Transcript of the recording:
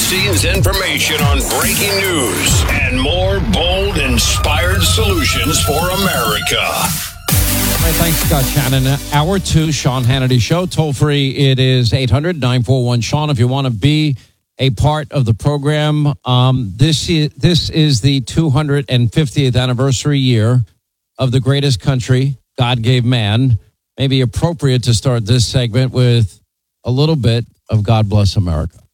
behind-the-scenes information on breaking news and more bold, inspired solutions for America. All right, thanks, Scott Shannon. Hour 2, Sean Hannity Show. Toll free, it is 800-941-SEAN if you want to be a part of the program. This is the 250th anniversary year of the greatest country God gave man. Maybe appropriate to start this segment with a little bit of God Bless America.